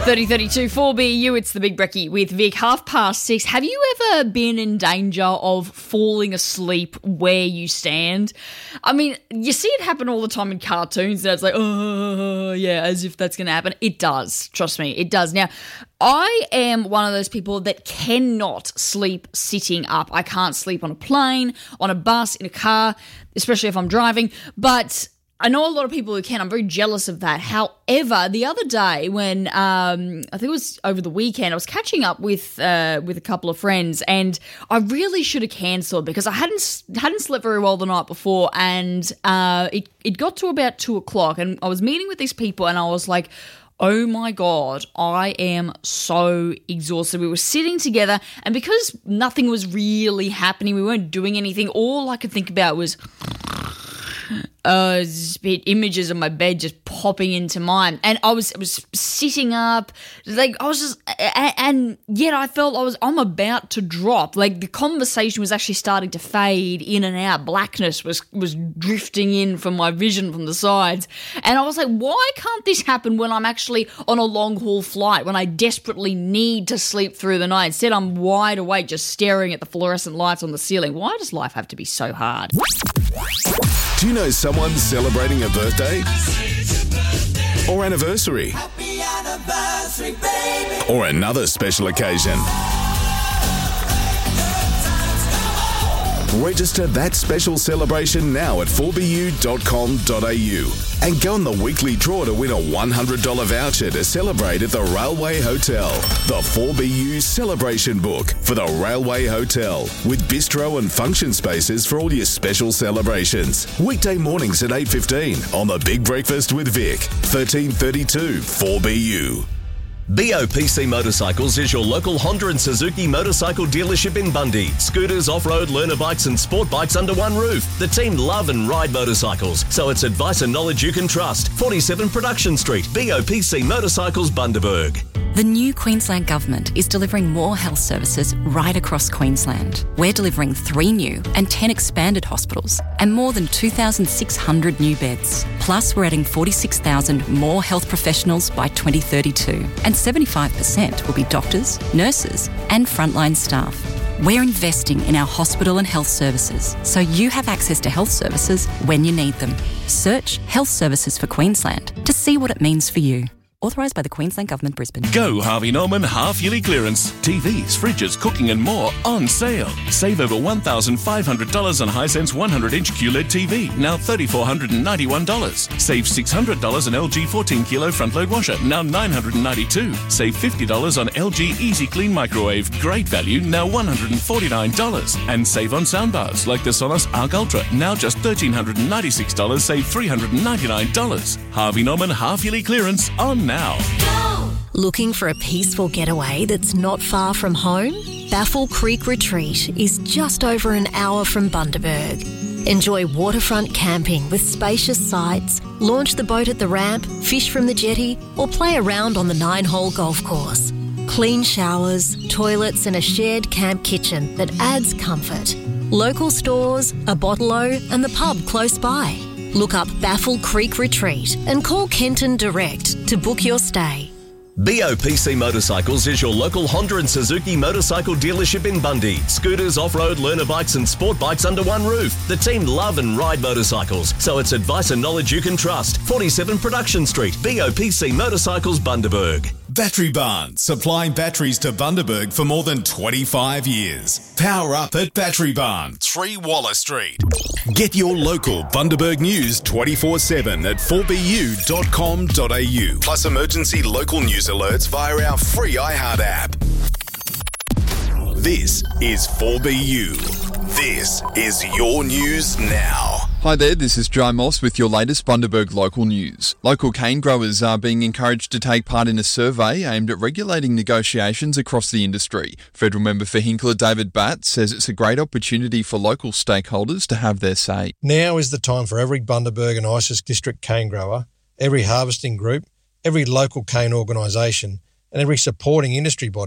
30:32 4BU, it's the Big Brekkie with Vic. 6:30. Have you ever been in danger of falling asleep where you stand? I mean, you see it happen all the time in cartoons. That's like, oh, yeah, as if that's going to happen. It does. Trust me, it does. Now, I am one of those people that cannot sleep sitting up. I can't sleep on a plane, on a bus, in a car, especially if I'm driving, but I know a lot of people who can. I'm very jealous of that. However, the other day when I think it was over the weekend, I was catching up with a couple of friends, and I really should have cancelled because I hadn't slept very well the night before, and it got to about 2:00, and I was meeting with these people, and I was like, oh my God, I am so exhausted. We were sitting together, and because nothing was really happening, we weren't doing anything, all I could think about was images of my bed just popping into mind, and I was sitting up, like I was just, and yet I felt I'm about to drop. Like the conversation was actually starting to fade in and out. Blackness was drifting in from my vision from the sides, and I was like, why can't this happen when I'm actually on a long haul flight, when I desperately need to sleep through the night? Instead, I'm wide awake, just staring at the fluorescent lights on the ceiling. Why does life have to be so hard? Do you know someone celebrating a birthday? Or anniversary? Happy anniversary, baby. Or another special occasion? Register that special celebration now at 4bu.com.au and go on the weekly draw to win a $100 voucher to celebrate at the Railway Hotel. The 4BU Celebration Book for the Railway Hotel, with bistro and function spaces for all your special celebrations. Weekday mornings at 8:15 on The Big Breakfast with Vic, 1332 4BU. BOPC Motorcycles is your local Honda and Suzuki motorcycle dealership in Bundy. Scooters, off-road, learner bikes and sport bikes under one roof. The team love and ride motorcycles, so it's advice and knowledge you can trust. 47 Production Street, BOPC Motorcycles, Bundaberg. The new Queensland Government is delivering more health services right across Queensland. We're delivering 3 new and 10 expanded hospitals and more than 2,600 new beds. Plus, we're adding 46,000 more health professionals by 2032, and 75% will be doctors, nurses and frontline staff. We're investing in our hospital and health services so you have access to health services when you need them. Search Health Services for Queensland to see what it means for you. Authorised by the Queensland Government, Brisbane. Go Harvey Norman half-yearly clearance. TVs, fridges, cooking and more on sale. Save over $1,500 on Hisense 100-inch QLED TV, now $3,491. Save $600 on LG 14-kilo front-load washer, now $992. Save $50 on LG Easy Clean microwave, great value, now $149. And save on soundbars like the Sonos Arc Ultra, now just $1,396, save $399. Harvey Norman half-yearly clearance on now. Looking for a peaceful getaway that's not far from home? Baffle Creek Retreat is just over an hour from Bundaberg. Enjoy waterfront camping with spacious sites, launch the boat at the ramp, fish from the jetty, or play around on the 9-hole golf course. Clean showers, toilets and a shared camp kitchen that adds comfort. Local stores, a bottle-o and the pub close by. Look up Baffle Creek Retreat and call Kenton direct to book your stay. BOPC Motorcycles is your local Honda and Suzuki motorcycle dealership in Bundy. Scooters, off-road, learner bikes and sport bikes under one roof. The team love and ride motorcycles, so it's advice and knowledge you can trust. 47 Production Street, BOPC Motorcycles, Bundaberg. Battery Barn, supplying batteries to Bundaberg for more than 25 years. Power up at Battery Barn, 3 Waller Street. Get your local Bundaberg news 24/7 at 4bu.com.au. Plus emergency local news alerts via our free iHeart app. This is 4BU. This is your news now. Hi there, this is Joe Moss with your latest Bundaberg local news. Local cane growers are being encouraged to take part in a survey aimed at regulating negotiations across the industry. Federal member for Hinkler David Batt says it's a great opportunity for local stakeholders to have their say. Now is the time for every Bundaberg and Isis district cane grower, every harvesting group, every local cane organisation and every supporting industry body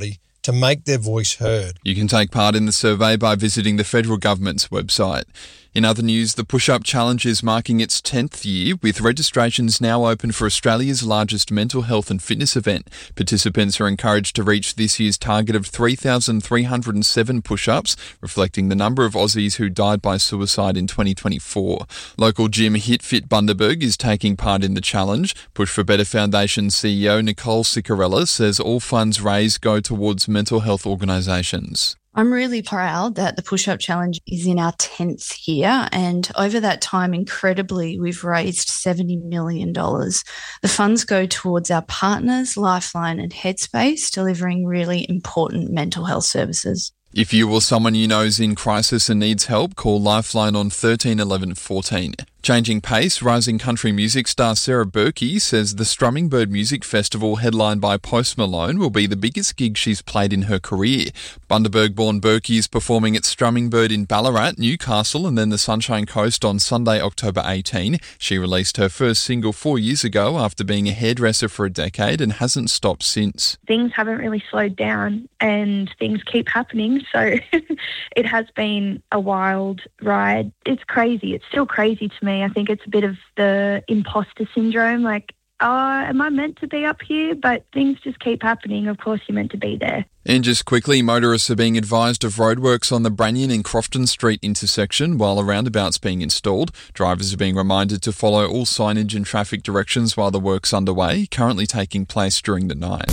to make their voice heard. You can take part in the survey by visiting the federal government's website. In other news, the Push-Up Challenge is marking its 10th year, with registrations now open for Australia's largest mental health and fitness event. Participants are encouraged to reach this year's target of 3,307 push-ups, reflecting the number of Aussies who died by suicide in 2024. Local gym HitFit Bundaberg is taking part in the challenge. Push for Better Foundation CEO Nicole Ciccarella says all funds raised go towards mental health organisations. I'm really proud that the Push-Up Challenge is in our 10th year, and over that time, incredibly, we've raised $70 million. The funds go towards our partners, Lifeline and Headspace, delivering really important mental health services. If you or someone you know is in crisis and needs help, call Lifeline on 13 11 14. Changing pace, rising country music star Sarah Berkey says the Strumming Bird Music Festival, headlined by Post Malone, will be the biggest gig she's played in her career. Bundaberg-born Berkey is performing at Strumming Bird in Ballarat, Newcastle and then the Sunshine Coast on Sunday, October 18. She released her first single 4 years ago after being a hairdresser for a decade and hasn't stopped since. Things haven't really slowed down and things keep happening, so it has been a wild ride. It's crazy. It's still crazy to me. I think it's a bit of the imposter syndrome, like, am I meant to be up here? But things just keep happening. Of course you're meant to be there. And just quickly, motorists are being advised of roadworks on the Brannion and Crofton Street intersection while a roundabout's being installed. Drivers are being reminded to follow all signage and traffic directions while the work's underway, currently taking place during the night.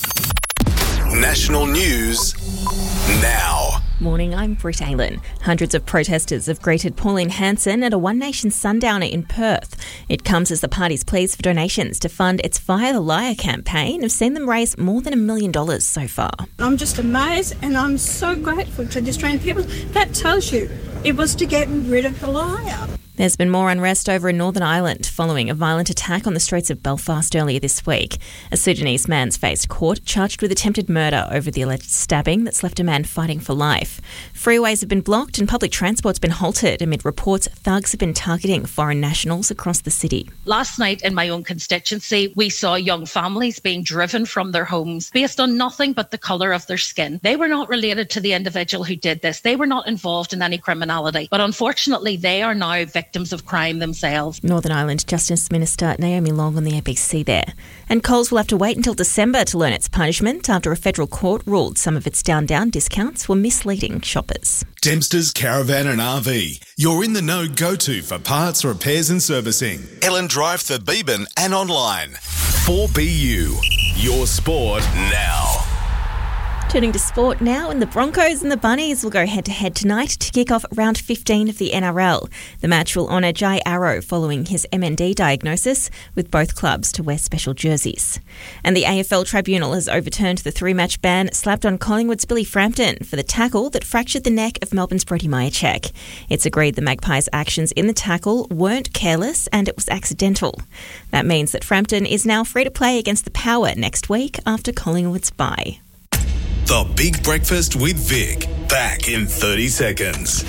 National news now. Morning, I'm Britt Aylen. Hundreds of protesters have greeted Pauline Hanson at a One Nation sundowner in Perth. It comes as the party's pleas for donations to fund its Fire the Liar campaign have seen them raise more than $1 million so far. I'm just amazed and I'm so grateful to the Australian people. That tells you it was to get rid of the liar. There's been more unrest over in Northern Ireland following a violent attack on the streets of Belfast earlier this week. A Sudanese man's faced court charged with attempted murder over the alleged stabbing that's left a man fighting for life. Freeways have been blocked and public transport's been halted amid reports thugs have been targeting foreign nationals across the city. Last night in my own constituency, we saw young families being driven from their homes based on nothing but the colour of their skin. They were not related to the individual who did this. They were not involved in any criminality. But unfortunately, they are now victims of crime themselves. Northern Ireland Justice Minister Naomi Long on the ABC there. And Coles will have to wait until December to learn its punishment after a federal court ruled some of its down discounts were misleading shoppers. Dempster's Caravan and RV. You're in the know go-to for parts, repairs and servicing. Ellen Drive, Thurbeban and online. 4BU. Your sport now. Turning to sport now, and the Broncos and the Bunnies will go head-to-head tonight to kick off round 15 of the NRL. The match will honour Jai Arrow following his MND diagnosis, with both clubs to wear special jerseys. And the AFL Tribunal has overturned the 3-match ban slapped on Collingwood's Billy Frampton for the tackle that fractured the neck of Melbourne's Brody Mihocek. It's agreed the Magpies' actions in the tackle weren't careless and it was accidental. That means that Frampton is now free to play against the Power next week after Collingwood's bye. The Big Breakfast with Vic. Back in 30 seconds.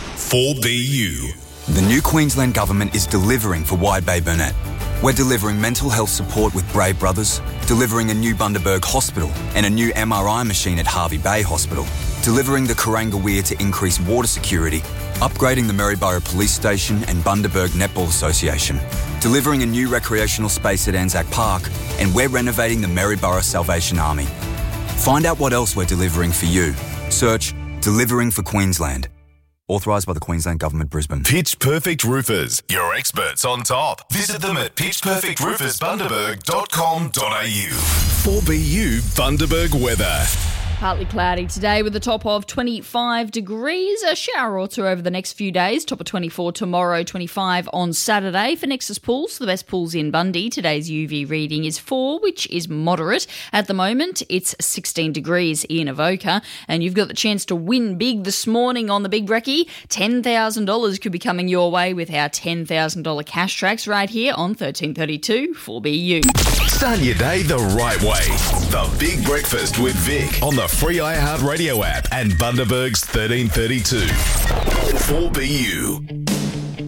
4BU. The new Queensland Government is delivering for Wide Bay Burnett. We're delivering mental health support with Brave Brothers, delivering a new Bundaberg hospital and a new MRI machine at Harvey Bay Hospital, delivering the Kuranga Weir to increase water security, upgrading the Maryborough Police Station and Bundaberg Netball Association, delivering a new recreational space at Anzac Park, and we're renovating the Maryborough Salvation Army. Find out what else we're delivering for you. Search Delivering for Queensland. Authorised by the Queensland Government, Brisbane. Pitch Perfect Roofers. Your experts on top. Visit them at pitchperfectroofersbundaberg.com.au. 4BU Bundaberg weather. Partly cloudy today with a top of 25 degrees. A shower or two over the next few days. Top of 24 tomorrow, 25 on Saturday. For Nexus Pools, the best pools in Bundy, today's UV reading is 4, which is moderate. At the moment, it's 16 degrees in Avoca. And you've got the chance to win big this morning on the Big Brekkie. $10,000 could be coming your way with our $10,000 cash tracks right here on 1332 4BU. Start your day the right way. The Big Breakfast with Vic on the free iHeartRadio app and Bundaberg's 1332. 4BU.